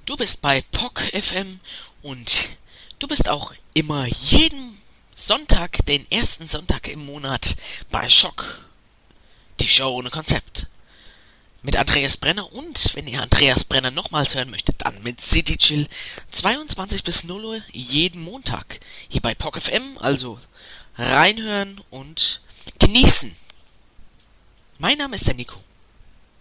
Du bist bei POC FM und du bist auch immer jeden Sonntag, den ersten Sonntag im Monat bei Schock, die Show ohne Konzept. Mit Andreas Brenner und wenn ihr Andreas Brenner nochmals hören möchtet, dann mit City Chill 22 bis 0 Uhr jeden Montag. Hier bei POC FM, also reinhören und genießen. Mein Name ist der Nico.